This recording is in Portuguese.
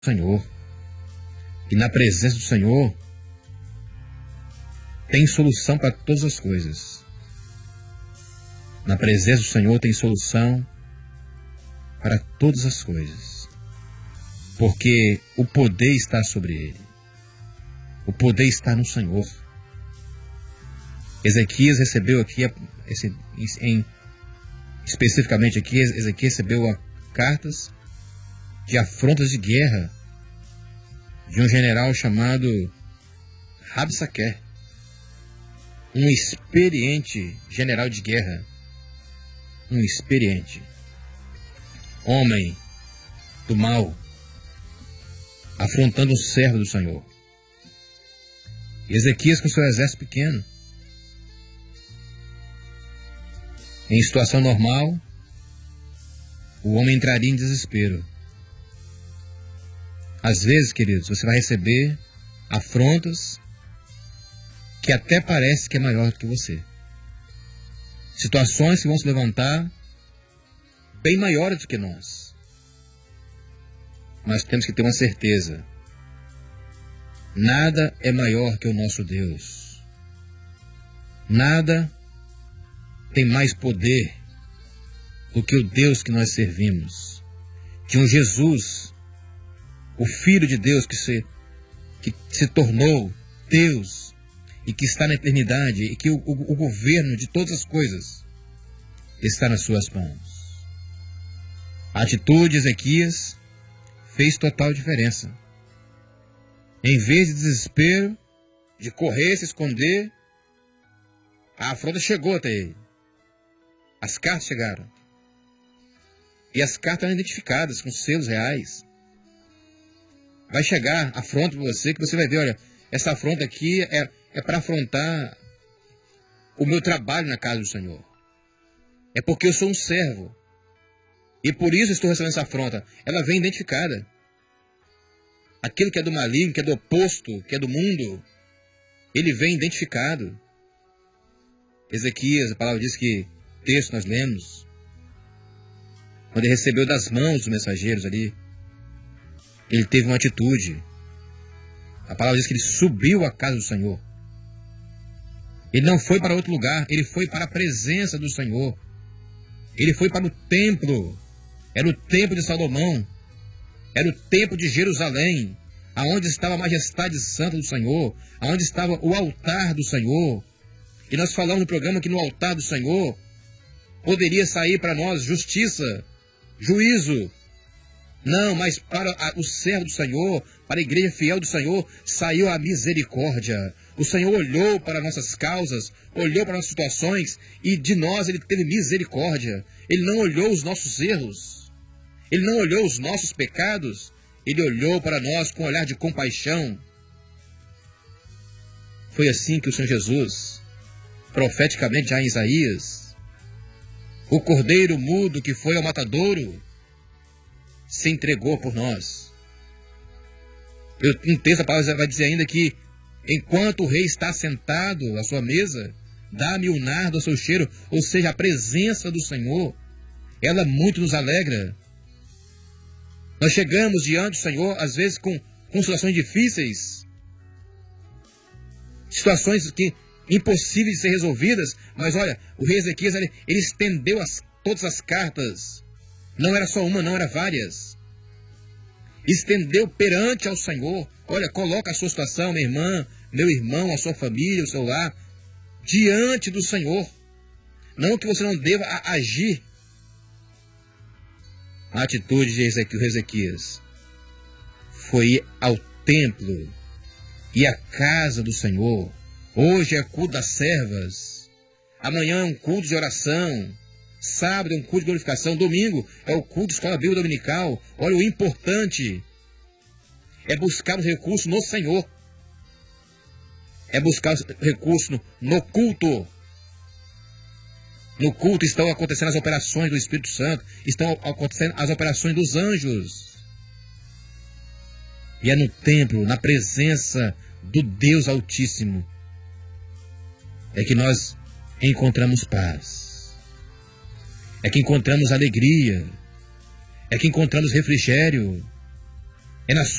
Senhor. E na presença do Senhor tem solução para todas as coisas. Na presença do Senhor tem solução para todas as coisas. Porque o poder está sobre ele. O poder está no Senhor. Ezequias recebeu aqui, especificamente aqui, Ezequias recebeu cartas de afrontas de guerra de um general chamado Rabsaqué, um experiente general de guerra, um experiente homem do mal, afrontando um servo do Senhor. E Ezequias com seu exército pequeno, em situação normal, o homem entraria em desespero. Às vezes, queridos, você vai receber afrontas que até parece que é maior do que você. Situações que vão se levantar bem maiores do que nós. Mas temos que ter uma certeza. Nada é maior que o nosso Deus. Nada tem mais poder do que o Deus que nós servimos. De um Jesus, o Filho de Deus que se tornou Deus e que está na eternidade e que o governo de todas as coisas está nas suas mãos. A atitude de Ezequias fez total diferença. Em vez de desespero, de correr, se esconder, a afronta chegou até ele. As cartas chegaram. E as cartas eram identificadas com selos reais. Vai chegar afronta para você, que você vai ver, olha, essa afronta aqui é para afrontar o meu trabalho na casa do Senhor. É porque eu sou um servo. E por isso estou recebendo essa afronta. Ela vem identificada. Aquilo que é do maligno, que é do oposto, que é do mundo, ele vem identificado. Ezequias, a palavra diz que, texto nós lemos, quando ele recebeu das mãos dos mensageiros ali, ele teve uma atitude. A palavra diz que ele subiu à casa do Senhor. Ele não foi para outro lugar, ele foi para a presença do Senhor. Ele foi para o templo. Era o templo de Salomão. Era o templo de Jerusalém, aonde estava a majestade santa do Senhor, aonde estava o altar do Senhor. E nós falamos no programa que no altar do Senhor poderia sair para nós justiça, juízo. Não, mas para o servo do Senhor, para a igreja fiel do Senhor, saiu a misericórdia. O Senhor olhou para nossas causas, olhou para nossas situações, e de nós Ele teve misericórdia. Ele não olhou os nossos erros. Ele não olhou os nossos pecados. Ele olhou para nós com um olhar de compaixão. Foi assim que o Senhor Jesus, profeticamente já em Isaías, o cordeiro mudo que foi ao matadouro, se entregou por nós. Um texto, a palavra vai dizer ainda que, enquanto o rei está sentado à sua mesa, dá-me o nardo ao seu cheiro, ou seja, a presença do Senhor, ela muito nos alegra. Nós chegamos diante do Senhor, às vezes com situações difíceis, situações que impossíveis de ser resolvidas, mas olha, o rei Ezequias, ele estendeu todas as cartas. Não era só uma, não, era várias. Estendeu perante ao Senhor. Olha, coloca a sua situação, minha irmã, meu irmão, a sua família, o seu lar, diante do Senhor. Não que você não deva agir. A atitude de Ezequias foi ir ao templo e à casa do Senhor. Hoje é culto das servas. Amanhã é um culto de oração. Sábado é um culto de glorificação. Domingo é o culto de escola bíblica dominical. Olha, o importante é buscar os recursos no Senhor. É buscar os recursos no culto. No culto estão acontecendo as operações do Espírito Santo. Estão acontecendo as operações dos anjos. E é no templo, na presença do Deus Altíssimo, é que nós encontramos paz. É que encontramos alegria. É que encontramos refrigério. É na